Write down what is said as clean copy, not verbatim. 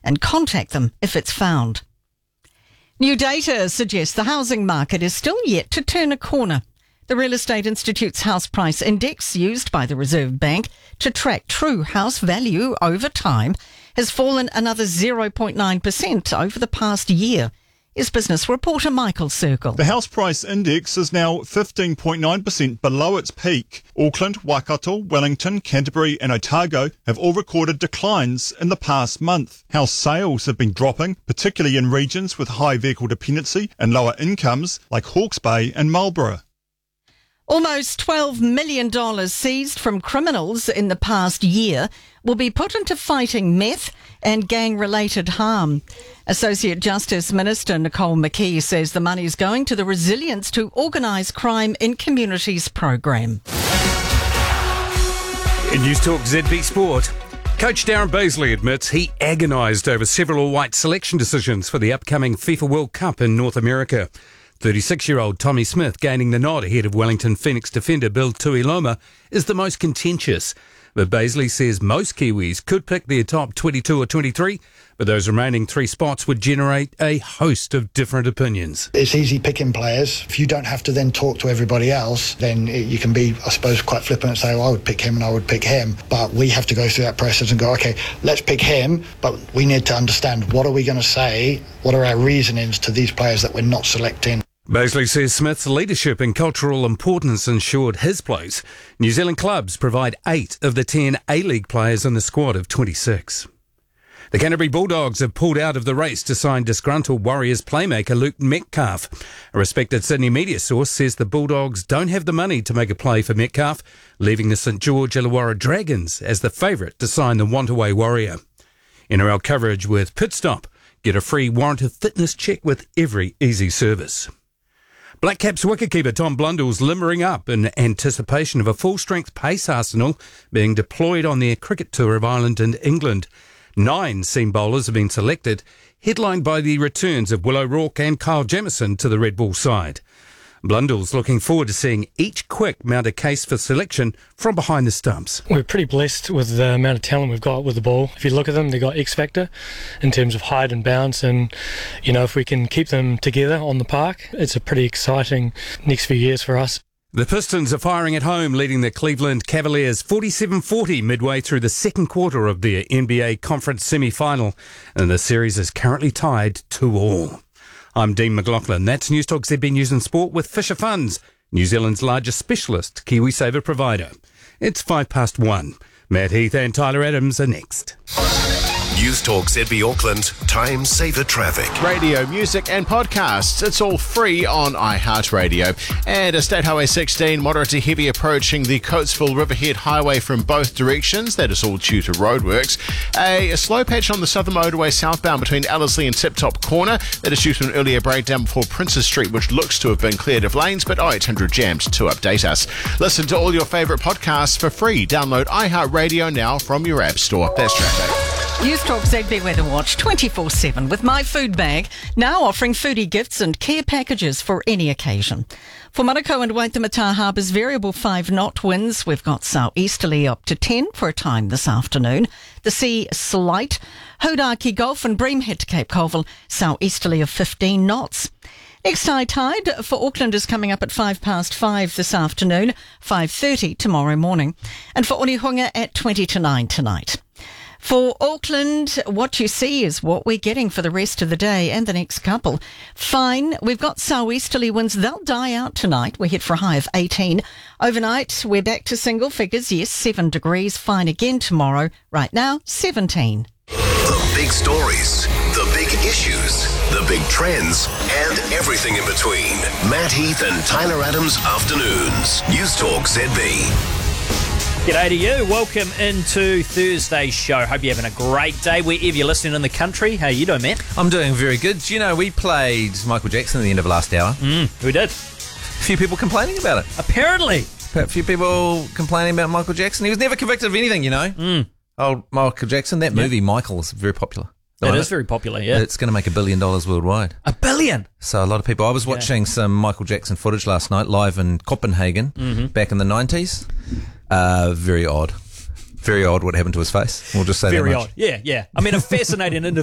and contact them if it's found. New data suggests the housing market is still yet to turn a corner. The Real Estate Institute's House Price Index, used by the Reserve Bank to track true house value over time, has fallen another 0.9% over the past year. Is business reporter Michael Circle. The house price index is now 15.9% below its peak. Auckland, Waikato, Wellington, Canterbury and Otago have all recorded declines in the past month. House sales have been dropping, particularly in regions with high vehicle dependency and lower incomes like Hawke's Bay and Marlborough. Almost $12 million seized from criminals in the past year will be put into fighting meth and gang-related harm. Associate Justice Minister Nicole McKee says the money is going to the Resilience to Organised Crime in Communities program. In News Talk ZB Sport, Coach Darren Bazley admits he agonised over several all-white selection decisions for the upcoming FIFA World Cup in North America. 36-year-old Tommy Smith gaining the nod ahead of Wellington Phoenix defender Bill Tuiloma is the most contentious. But Bazley says most Kiwis could pick their top 22 or 23, but those remaining 3 spots would generate a host of different opinions. It's easy picking players. If you don't have to then talk to everybody else, then you can be, I suppose, quite flippant and say, well, I would pick him and I would pick him. But we have to go through that process and go, okay, let's pick him, but we need to understand what are we going to say, what are our reasonings to these players that we're not selecting. Bazley says Smith's leadership and cultural importance ensured his place. New Zealand clubs provide 8 of the 10 A-League players in the squad of 26. The Canterbury Bulldogs have pulled out of the race to sign disgruntled Warriors playmaker Luke Metcalf. A respected Sydney media source says the Bulldogs don't have the money to make a play for Metcalf, leaving the St George Illawarra Dragons as the favourite to sign the want-away Warrior. NRL coverage with Pitstop. Get a free warranted fitness check with every easy service. Black Caps wicketkeeper Tom Blundell's limbering up in anticipation of a full-strength pace arsenal being deployed on their cricket tour of Ireland and England. 9 seam bowlers have been selected, headlined by the returns of Will O'Rourke and Kyle Jamieson to the Red Bull side. Blundell's looking forward to seeing each quick mount a case for selection from behind the stumps. We're pretty blessed with the amount of talent we've got with the ball. If you look at them, they've got X factor in terms of height and bounce, and you know, if we can keep them together on the park, it's a pretty exciting next few years for us. The Pistons are firing at home, leading the Cleveland Cavaliers 47-40 midway through the second quarter of the NBA Conference semi-final, and the series is currently tied 2-2. I'm Dean McLaughlin. That's News Talk ZB News and Sport with Fisher Funds, New Zealand's largest specialist KiwiSaver provider. It's 1:05. Matt Heath and Tyler Adams are next. News Talk ZB Auckland, Time Saver Traffic. Radio, music and podcasts. It's all free on iHeartRadio. And a State Highway 16, moderate to heavy approaching the Coatesville Riverhead Highway from both directions. That is all due to roadworks. A slow patch on the Southern Motorway southbound between Ellerslie and Tip Top Corner. That is due to an earlier breakdown before Princes Street, which looks to have been cleared of lanes, but 0800 jammed to update us. Listen to all your favourite podcasts for free. Download iHeartRadio now from your app store. That's traffic. News Talk ZB Weather Watch 24/7 with My Food Bag, now offering foodie gifts and care packages for any occasion. For Manukau and Waitemata Harbour's variable 5-knot winds, we've got southeasterly up to 10 for a time this afternoon. The sea slight. Hodaki Gulf and Breamhead to Cape Colville, southeasterly of 15 knots. Next high tide for Auckland is coming up at 5:05 this afternoon, 5:30 tomorrow morning. And for Onehunga at 20 to 9 tonight. For Auckland, what you see is what we're getting for the rest of the day and the next couple. Fine, we've got southeasterly winds. They'll die out tonight. We hit for a high of 18. Overnight, we're back to single figures. Yes, 7 degrees. Fine again tomorrow. Right now, 17. The big stories, the big issues, the big trends, and everything in between. Matt Heath and Tyler Adams Afternoons. News Talk ZB. G'day to you. Welcome into Thursday's show. Hope you're having a great day wherever you're listening in the country. How you doing, Matt? I'm doing very good. Do you know, we played Michael Jackson at the end of last hour. We did. A few people complaining about it. Apparently. A few people complaining about Michael Jackson. He was never convicted of anything, you know. Old Michael Jackson. That movie, Michael, is very popular. It is very popular, yeah. It's going to make $1 billion worldwide. $1 billion? So a lot of people... I was watching some Michael Jackson footage last night, live in Copenhagen, back in the 90s. Very odd. Very odd what happened to his face. We'll just say very that much. odd. Yeah. I mean, a fascinating